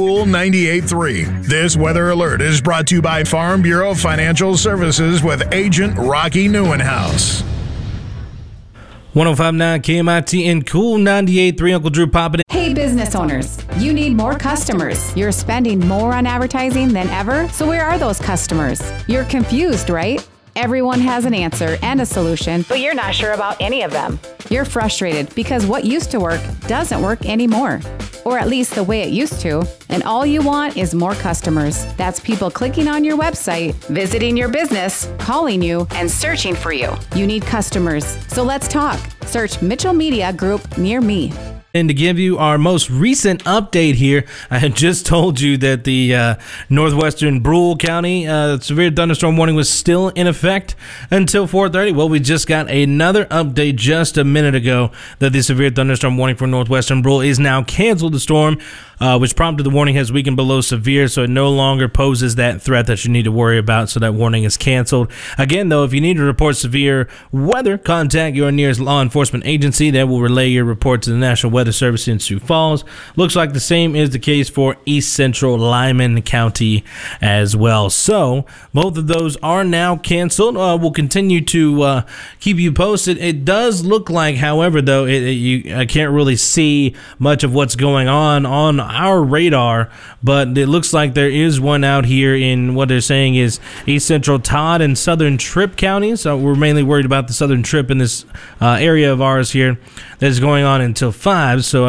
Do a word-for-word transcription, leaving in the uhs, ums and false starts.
Cool ninety-eight point three. This weather alert is brought to you by Farm Bureau Financial Services with Agent Rocky Neuenhouse. one oh five point nine K M I T and Cool ninety-eight point three. Uncle Drew popping in. Hey, business owners, you need more customers. You're spending more on advertising than ever, so where are those customers? You're confused, right? Everyone has an answer and a solution, but you're not sure about any of them. You're frustrated because what used to work doesn't work anymore, or at least the way it used to, and all you want is more customers. That's people clicking on your website, visiting your business, calling you, and searching for you. You need customers, so let's talk. Search Mitchell Media Group near me. And to give you our most recent update here, I had just told you that the uh, northwestern Brule County uh, severe thunderstorm warning was still in effect until four thirty. Well, we just got another update just a minute ago that the severe thunderstorm warning for northwestern Brule is now canceled. The storm, uh, which prompted the warning, has weakened below severe, so it no longer poses that threat that you need to worry about, so that warning is canceled. Again, though, if you need to report severe weather, contact your nearest law enforcement agency. That will relay your report to the National Weather Service in Sioux Falls. Looks like the same is the case for East Central Lyman County as well. So both of those are now canceled. Uh, we'll continue to uh, keep you posted. It does look like, however, though, it, it, you I can't really see much of what's going on on our radar, but it looks like there is one out here in what they're saying is East Central Todd and Southern Tripp counties. So we're mainly worried about the Southern Tripp in this uh, area of ours here that is going on until five. So